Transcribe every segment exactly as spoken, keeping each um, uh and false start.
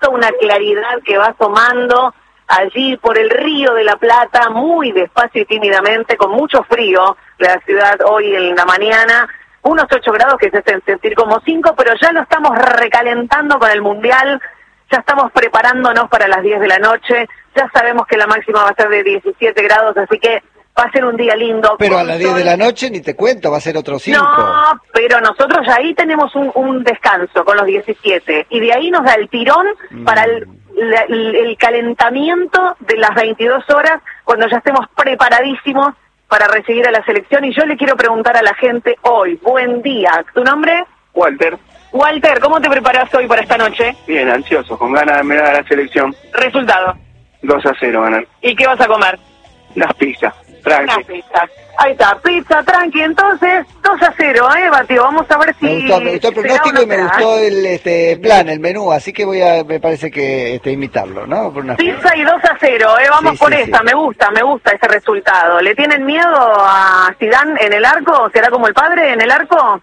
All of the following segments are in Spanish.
viento, una claridad que va asomando allí por el Río de la Plata, muy despacio y tímidamente, con mucho frío, la ciudad hoy en la mañana, unos ocho grados que se hacen sentir como cinco, pero ya lo estamos recalentando con el Mundial, ya estamos preparándonos para las diez de la noche, ya sabemos que la máxima va a ser de diecisiete grados, así que va a ser un día lindo. Pero a las diez de la noche ni te cuento, va a ser otro cinco. No, pero nosotros ya ahí tenemos un, un descanso con los diecisiete, y de ahí nos da el tirón mm. para el, la, el calentamiento de las veintidós horas, cuando ya estemos preparadísimos para recibir a la selección. Y yo le quiero preguntar a la gente hoy, buen día, ¿tu nombre? Walter. Walter, ¿cómo te preparas hoy para esta noche? Bien, ansioso, con ganas de mirar a la selección. ¿Resultado? dos a cero ganar. ¿Y qué vas a comer? Las pizzas, tranqui. Las pizzas. Ahí está, pizza, tranqui. Entonces, dos a cero, ¿eh, Batio? Vamos a ver si... Me gustó, me gustó el pronóstico y me gustó el este plan, el menú, así que voy a, me parece que este, imitarlo, ¿no? Por una... Pizza y dos a cero, ¿eh? Vamos sí, por sí, esta, sí. me gusta, me gusta ese resultado. ¿Le tienen miedo a Zidane en el arco? ¿Será como el padre en el arco?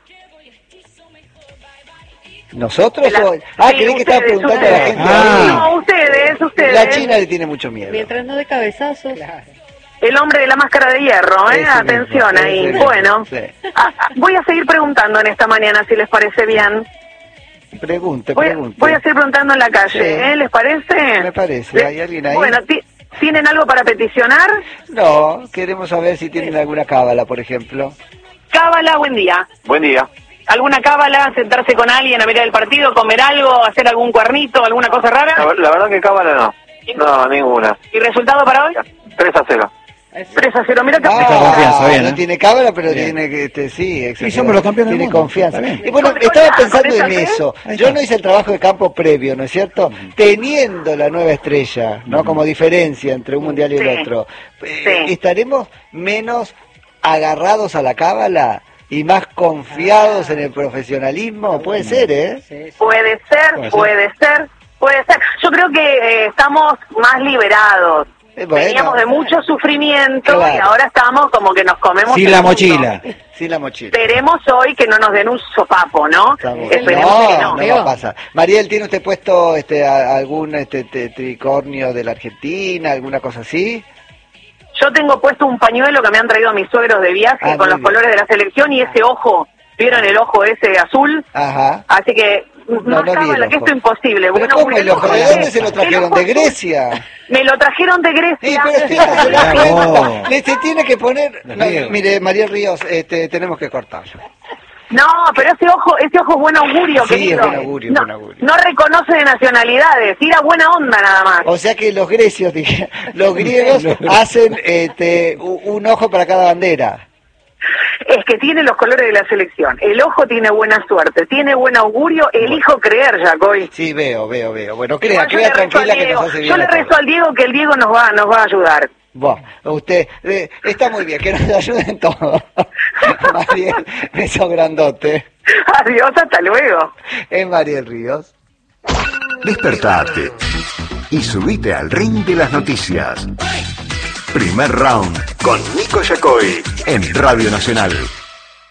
¿Nosotros? La... O... Ah, sí, creí que estaba preguntando ustedes. a la gente. Ah. No, ustedes, ustedes. La China le tiene mucho miedo. Mientras no de cabezazos. Claro. El hombre de la máscara de hierro, ¿eh? Ese Atención mismo, ahí. Bueno, sí. ah, voy a seguir preguntando en esta mañana, si les parece bien. Pregunte, voy, pregunte. Voy a seguir preguntando en la calle, sí. ¿eh? ¿Les parece? Me parece. ¿Hay alguien ahí? Bueno, ¿tienen algo para peticionar? No, queremos saber si tienen alguna cábala, por ejemplo. Cábala, buen día. Buen día. ¿Alguna cábala? ¿Sentarse con alguien a mirar el partido, comer algo, hacer algún cuernito, alguna cosa rara? La, la verdad que cábala no. No, ninguna. ¿Y resultado para hoy? tres a cero. tres a cero, mira que... Ah, confianza, bien, ¿eh? No tiene cábala, pero bien. Tiene que, este, sí, exacto. Sí, somos los campeones Tiene del mundo. Confianza. Y bueno, estaba pensando en eso. Yo no hice el trabajo de campo previo, ¿no es cierto? Uh-huh. Teniendo la nueva estrella, ¿no? Uh-huh. Como diferencia entre un mundial y el sí. otro. Eh, sí. ¿Estaremos menos agarrados a la cábala y más confiados ah. en el profesionalismo? Puede ser, ¿eh? Sí, sí. Puede ser, puede, puede ser. ser, puede ser. Yo creo que eh, estamos más liberados. Eh, bueno, veníamos de mucho sufrimiento, claro. Y ahora estamos como que nos comemos sin la mochila. Sin la mochila. Esperemos hoy que no nos den un sopapo, ¿no? Esperemos no, que no. No, no pasa. Mariel, ¿tiene usted puesto este a, algún este te, tricornio de la Argentina, alguna cosa así? Yo tengo puesto un pañuelo que me han traído mis suegros de viaje ah, con los bien. colores de la selección y ese ojo, ¿vieron el ojo ese azul? Ajá. Así que no, no cábala, que esto es imposible. ¿Pero bueno, cómo el ojo? ¿De dónde se lo trajeron? ¿De Grecia? Me lo trajeron de Grecia. Sí, pero se da cuenta. Le se tiene que poner... No, mire, María Ríos, este, tenemos que cortarlo. No, pero ese ojo, ese ojo es buen augurio, sí, querido. Es buen augurio, no, buen augurio. No reconoce de nacionalidades, tira buena onda nada más. O sea que los grecios, los griegos hacen este, un ojo para cada bandera. Es que tiene los colores de la selección. El ojo tiene buena suerte, tiene buen augurio. Elijo creer, Jacoy. Sí, veo, veo, veo. Bueno, crea, crea tranquila que nos hace bien. Yo le rezo al Diego que el Diego nos va, nos va a ayudar. Bueno, usted eh, está muy bien, que nos ayuden todos. Mariel, beso grandote. Adiós, hasta luego. Es Mariel Ríos. Despertate y subite al ring de las noticias. Primer round con Nico Yacoy en Radio Nacional.